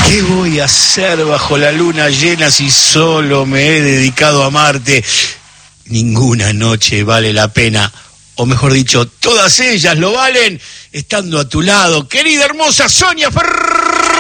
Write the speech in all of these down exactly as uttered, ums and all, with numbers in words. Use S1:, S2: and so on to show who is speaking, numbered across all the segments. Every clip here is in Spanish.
S1: ¿Qué voy a hacer bajo la luna llena si solo me he dedicado a amarte? Ninguna noche vale la pena, o mejor dicho, todas ellas lo valen estando a tu lado, querida hermosa Sonia Ferrari.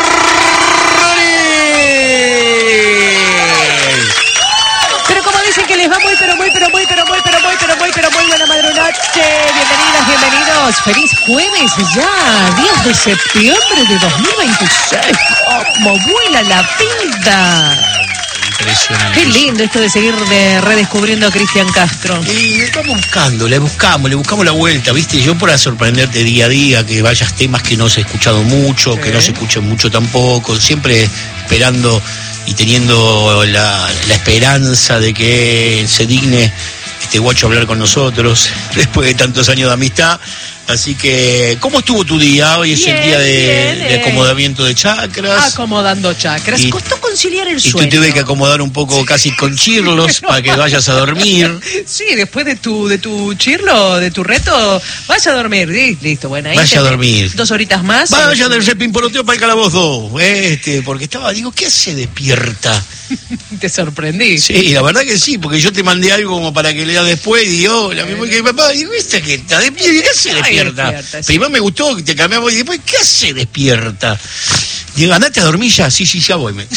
S2: Pero como dicen que les va muy, pero muy, pero muy, pero muy, pero muy, pero muy, pero muy buena madrugada. Bienvenidas, bienvenidos. Feliz jueves ya, diez de septiembre de dos mil veintiséis. ¡Cómo vuela la vida!
S1: Impresionante.
S2: Qué lindo esto de seguir de redescubriendo a Cristian Castro.
S1: Y estamos buscando, le buscamos, le buscamos la vuelta, ¿viste? Yo para sorprenderte día a día, que vayas temas que no se ha escuchado mucho, sí, que no se escuchen mucho tampoco, siempre esperando y teniendo la, la esperanza de que se digne este guacho a hablar con nosotros después de tantos años de amistad. Así que, ¿cómo estuvo tu día? Hoy es bien, el día de, bien, de acomodamiento de chakras.
S2: Acomodando chakras. Y, costó conciliar el
S1: y
S2: sueño.
S1: Y te tuve que acomodar un poco casi con chirlos para que vayas a dormir.
S2: Sí, después de tu de tu chirlo, de tu reto, vaya a dormir. Sí, listo, bueno. Ahí
S1: vaya a dormir.
S2: Dos horitas más.
S1: Vaya del repinporoteo para el calabozo. Este, porque estaba, digo, ¿qué hace despierta?
S2: Te sorprendí.
S1: Sí, la verdad que sí, porque yo te mandé algo como para que leas después y digo, la misma que papá, y viste que está despierta, ¿qué hace despierta? despierta sí. Primero me gustó que te cambiamos y después, ¿qué hace despierta? Digo, andate a dormir ya, sí, sí, ya voy.
S2: Vos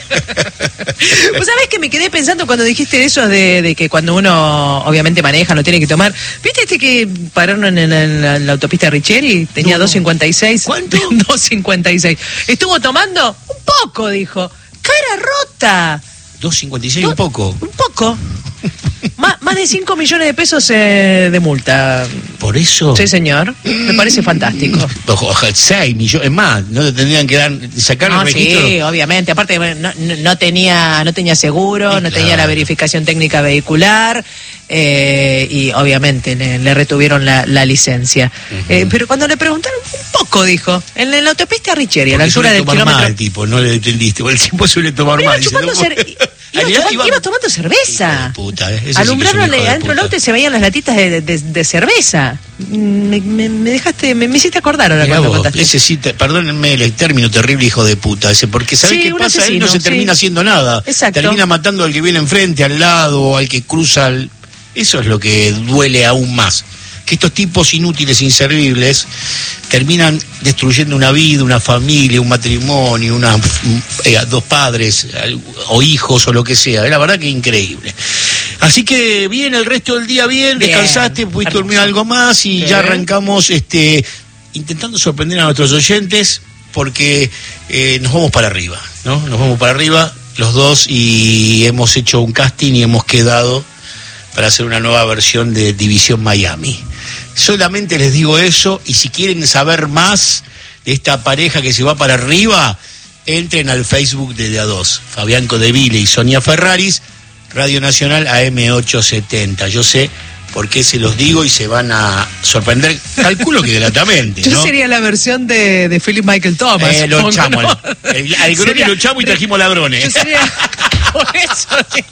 S2: sabés que me quedé pensando cuando dijiste eso de, de que cuando uno obviamente maneja, no tiene que tomar. ¿Viste este que pararon en, en, en, la, en la autopista Richeri? Tenía no. dos cincuenta y seis.
S1: ¿Cuánto?
S2: dos cincuenta y seis. Estuvo tomando un poco, dijo. Cara rota.
S1: dos cincuenta y seis, un poco.
S2: Un poco. más, más de cinco millones de pesos eh, de multa.
S1: ¿Por eso?
S2: Sí, señor. Me parece fantástico.
S1: Ojalá, seis millones más. ¿No te tendrían que dar, sacar
S2: no,
S1: el registro?
S2: Sí, obviamente. Aparte, no, no, tenía, no tenía seguro, sí, no claro. tenía la verificación técnica vehicular. Eh, y obviamente le, le retuvieron la, la licencia. Uh-huh. eh, pero cuando le preguntaron, un poco dijo, en, en la autopista Richeri, a la altura del kilómetro.
S1: Mal, tipo, no le entendiste, el tipo suele tomar
S2: iba
S1: mal.
S2: Chupando cer... iba, iba, iba, iba tomando cerveza.
S1: Puta,
S2: alumbraron sí adentro del auto y se veían las latitas de, de, de cerveza. Me, me, me dejaste, me, me hiciste acordar ahora cuando
S1: vos,
S2: contaste.
S1: Ese sí, te, perdónenme el término terrible, hijo de puta, ese, porque ¿sabés sí, qué pasa? Asesino, él no se sí. termina haciendo nada.
S2: Exacto.
S1: Termina matando al que viene enfrente, al lado, o al que cruza el... Eso es lo que duele aún más, que estos tipos inútiles, inservibles, terminan destruyendo una vida, una familia, un matrimonio, una, eh, dos padres o hijos o lo que sea. La verdad que increíble. Así que bien, el resto del día bien, bien. Descansaste, pudiste dormir algo más y bien. Ya arrancamos este intentando sorprender a nuestros oyentes porque eh, nos vamos para arriba, ¿no? Nos vamos para arriba los dos y hemos hecho un casting y hemos quedado para hacer una nueva versión de División Miami. Solamente les digo eso, y si quieren saber más de esta pareja que se va para arriba, entren al Facebook de D A dos, Fabián Codeville y Sonia Ferraris, Radio Nacional A M ochocientos setenta. Yo sé por qué se los digo y se van a sorprender, calculo que gratamente, ¿no?
S2: Yo sería la versión de, de Philip Michael Thomas.
S1: Eh, lo echamos, ¿no? el, al sería, lo echamos y trajimos ladrones.
S2: Yo sería... Por eso.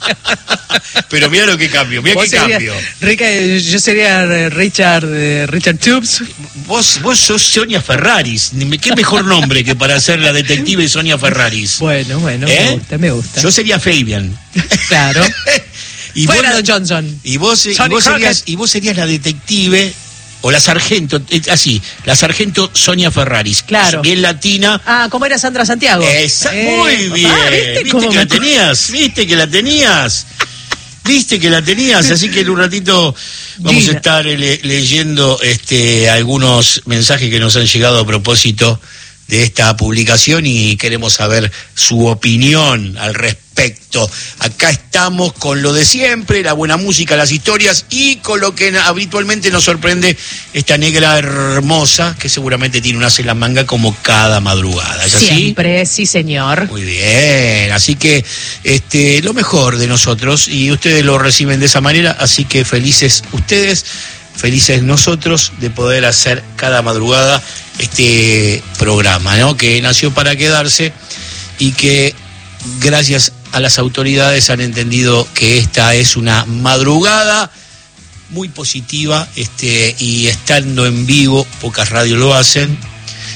S1: Pero mira lo que cambio, mira qué
S2: sería,
S1: cambio.
S2: Rica, yo sería Richard Richard Tubes.
S1: Vos, vos sos Sonia Ferraris. ¿Qué mejor nombre que para ser la detective Sonia Ferraris?
S2: Bueno, bueno, ¿Eh? me gusta, me gusta.
S1: Yo sería Fabian.
S2: Claro.
S1: y
S2: Fuera
S1: vos,
S2: de Johnson.
S1: Y vos, y vos, serías, y vos serías la detective... O la sargento, así, la sargento Sonia Ferraris.
S2: Claro.
S1: Bien latina.
S2: Ah, ¿cómo era Sandra Santiago?
S1: Esa, eh, muy bien.
S2: Ah, ¿viste,
S1: ¿Viste que la tenías? ¿Viste que la tenías? ¿Viste que la tenías? Así que en un ratito vamos Gina. a estar le, leyendo este algunos mensajes que nos han llegado a propósito de esta publicación y queremos saber su opinión al respecto. Acá estamos con lo de siempre, la buena música, las historias y con lo que habitualmente nos sorprende esta negra hermosa que seguramente tiene un as en la manga como cada madrugada. ¿Es así?
S2: Siempre, sí señor.
S1: Muy bien, así que este lo mejor de nosotros y ustedes lo reciben de esa manera, así que felices ustedes, felices nosotros de poder hacer cada madrugada este programa, ¿no? Que nació para quedarse y que gracias a las autoridades han entendido que esta es una madrugada muy positiva, este, y estando en vivo, pocas radios lo hacen,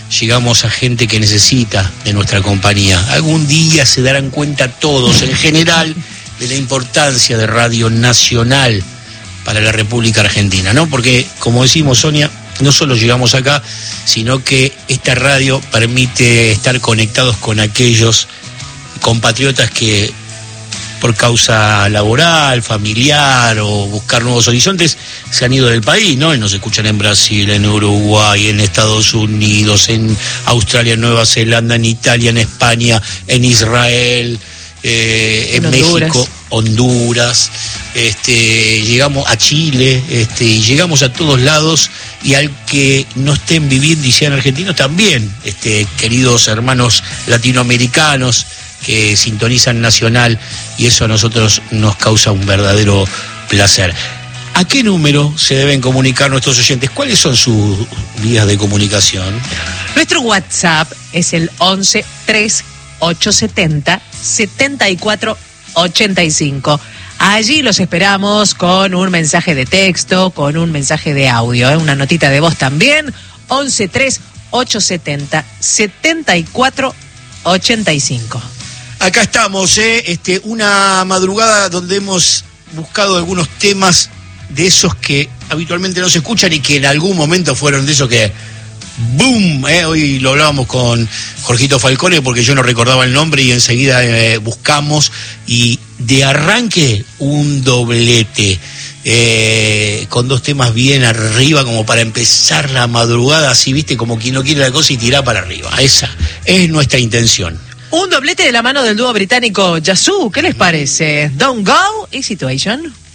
S1: llegamos a gente que necesita de nuestra compañía. Algún día se darán cuenta todos, en general, de la importancia de Radio Nacional para la República Argentina, ¿no? Porque, como decimos, Sonia, no solo llegamos acá, sino que esta radio permite estar conectados con aquellos compatriotas que por causa laboral, familiar o buscar nuevos horizontes se han ido del país, ¿no? Y nos escuchan en Brasil, en Uruguay, en Estados Unidos, en Australia, en Nueva Zelanda, en Italia, en España, en Israel, eh, en, en México, Honduras, este, llegamos a Chile, este, y llegamos a todos lados, y al que no estén viviendo y sean argentinos también, este, queridos hermanos latinoamericanos que sintonizan Nacional, y eso a nosotros nos causa un verdadero placer. ¿A qué número se deben comunicar nuestros oyentes? ¿Cuáles son sus vías de comunicación?
S2: Nuestro WhatsApp es el once tres ocho setenta setenta y cuatro ochenta y cinco. Allí los esperamos con un mensaje de texto, con un mensaje de audio, ¿eh? Una notita de voz también. once tres ocho setenta setenta y cuatro ochenta y cinco.
S1: Acá estamos, ¿eh? este, una madrugada donde hemos buscado algunos temas de esos que habitualmente no se escuchan y que en algún momento fueron de esos que ¡boom! ¿eh? Hoy lo hablábamos con Jorgito Falcone porque yo no recordaba el nombre y enseguida eh, buscamos, y de arranque un doblete eh, con dos temas bien arriba como para empezar la madrugada, así, viste, como quien no quiere la cosa y tirar para arriba. Esa es nuestra intención.
S2: Un doblete de la mano del dúo británico Yazoo, ¿qué les parece? Don't Go y Situation.